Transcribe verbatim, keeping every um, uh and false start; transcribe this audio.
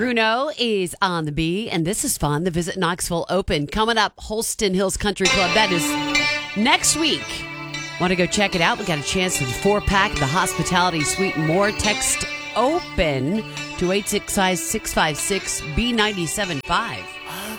Bruno is on the B, and this is fun. The Visit Knoxville Open coming up. Holston Hills Country Club. That is next week. Want to go check it out? We got a chance at the four-pack, the hospitality suite, and more. Text OPEN to eight six five, six five six, B nine seven five.